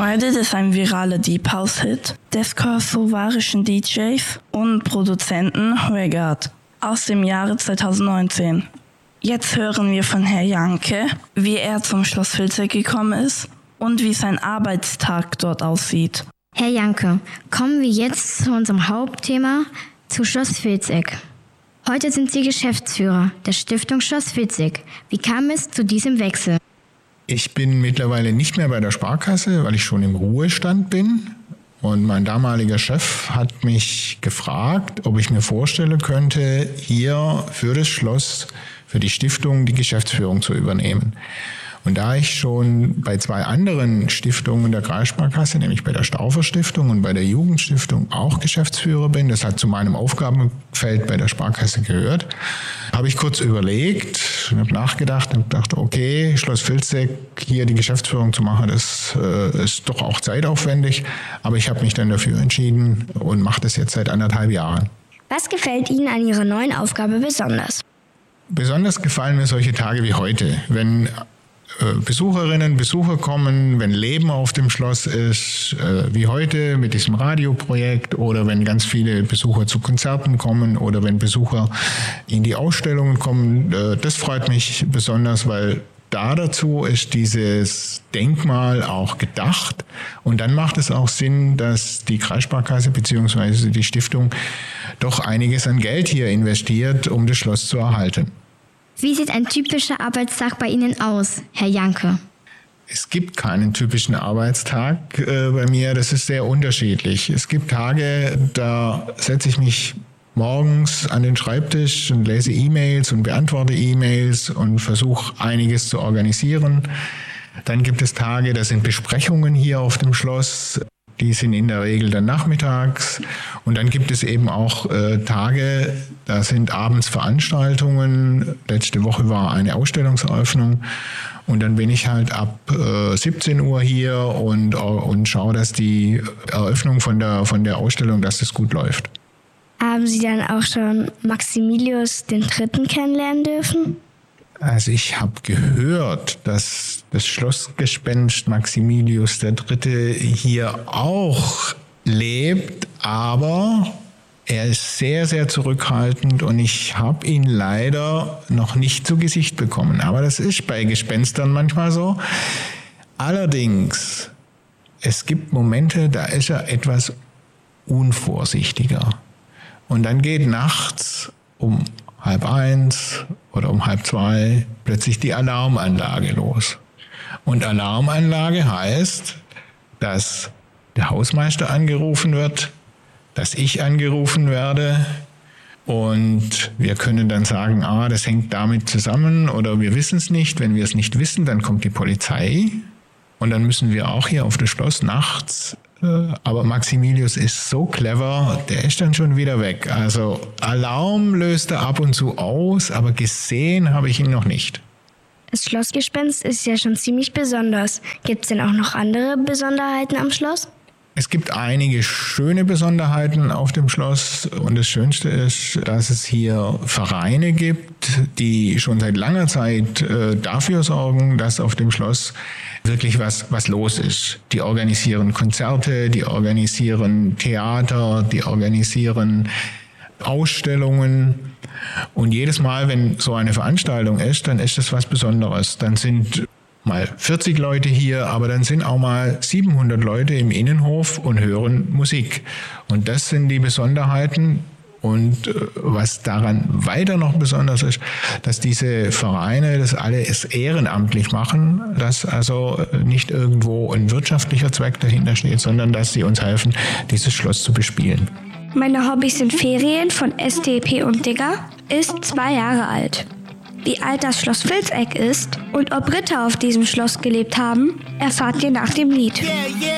Heute ist ein viraler Deep House Hit des kosovarischen DJs und Produzenten Regard aus dem Jahre 2019. Jetzt hören wir von Herrn Janke, wie er zum Schloss Vilseck gekommen ist und wie sein Arbeitstag dort aussieht. Herr Janke, kommen wir jetzt zu unserem Hauptthema, zu Schloss Vilseck. Heute sind Sie Geschäftsführer der Stiftung Schloss Vilseck. Wie kam es zu diesem Wechsel? Ich bin mittlerweile nicht mehr bei der Sparkasse, weil ich schon im Ruhestand bin. Und mein damaliger Chef hat mich gefragt, ob ich mir vorstellen könnte, hier für das Schloss, für die Stiftung, die Geschäftsführung zu übernehmen. Und da ich schon bei 2 anderen Stiftungen der Kreissparkasse, nämlich bei der Stauffer Stiftung und bei der Jugendstiftung auch Geschäftsführer bin, das hat zu meinem Aufgabenfeld bei der Sparkasse gehört, habe ich kurz überlegt, habe nachgedacht und dachte, okay, Schloss Vilseck, hier die Geschäftsführung zu machen, das ist doch auch zeitaufwendig. Aber ich habe mich dann dafür entschieden und mache das jetzt seit 1,5 Jahren. Was gefällt Ihnen an Ihrer neuen Aufgabe besonders? Besonders gefallen mir solche Tage wie heute, wenn Besucherinnen, Besucher kommen, wenn Leben auf dem Schloss ist, wie heute mit diesem Radioprojekt, oder wenn ganz viele Besucher zu Konzerten kommen oder wenn Besucher in die Ausstellungen kommen. Das freut mich besonders, weil dazu ist dieses Denkmal auch gedacht. Und dann macht es auch Sinn, dass die Kreissparkasse bzw. die Stiftung doch einiges an Geld hier investiert, um das Schloss zu erhalten. Wie sieht ein typischer Arbeitstag bei Ihnen aus, Herr Janke? Es gibt keinen typischen Arbeitstag bei mir, das ist sehr unterschiedlich. Es gibt Tage, da setze ich mich morgens an den Schreibtisch und lese E-Mails und beantworte E-Mails und versuche einiges zu organisieren. Dann gibt es Tage, da sind Besprechungen hier auf dem Schloss. Die sind in der Regel dann nachmittags. Und dann gibt es eben auch Tage, da sind abends Veranstaltungen. Letzte Woche war eine Ausstellungseröffnung. Und dann bin ich halt ab 17 Uhr hier und schaue, dass die Eröffnung von der Ausstellung, dass das gut läuft. Haben Sie dann auch schon Maximilius III. Kennenlernen dürfen? Also ich habe gehört, dass das Schlossgespenst Maximilius III. Hier auch lebt, aber er ist sehr, sehr zurückhaltend und ich habe ihn leider noch nicht zu Gesicht bekommen. Aber das ist bei Gespenstern manchmal so. Allerdings, es gibt Momente, da ist er etwas unvorsichtiger. Und dann geht nachts um 12:30 oder um 1:30 plötzlich die Alarmanlage los. Und Alarmanlage heißt, dass der Hausmeister angerufen wird, dass ich angerufen werde und wir können dann sagen, das hängt damit zusammen oder wir wissen es nicht. Wenn wir es nicht wissen, dann kommt die Polizei und dann müssen wir auch hier auf das Schloss nachts. Aber Maximilius ist so clever, der ist dann schon wieder weg. Also Alarm löst er ab und zu aus, aber gesehen habe ich ihn noch nicht. Das Schlossgespenst ist ja schon ziemlich besonders. Gibt es denn auch noch andere Besonderheiten am Schloss? Es gibt einige schöne Besonderheiten auf dem Schloss und das Schönste ist, dass es hier Vereine gibt, die schon seit langer Zeit dafür sorgen, dass auf dem Schloss wirklich was los ist. Die organisieren Konzerte, die organisieren Theater, die organisieren Ausstellungen. Und jedes Mal, wenn so eine Veranstaltung ist, dann ist das was Besonderes. Dann sind mal 40 Leute hier, aber dann sind auch mal 700 Leute im Innenhof und hören Musik. Und das sind die Besonderheiten. Und was daran weiter noch besonders ist, dass diese Vereine das alles ehrenamtlich machen, dass also nicht irgendwo ein wirtschaftlicher Zweck dahinter steht, sondern dass sie uns helfen, dieses Schloss zu bespielen. Meine Hobbys sind Ferien von STP und Digger, ist 2 Jahre alt. Wie alt das Schloss Vilseck ist und ob Ritter auf diesem Schloss gelebt haben, erfahrt ihr nach dem Lied.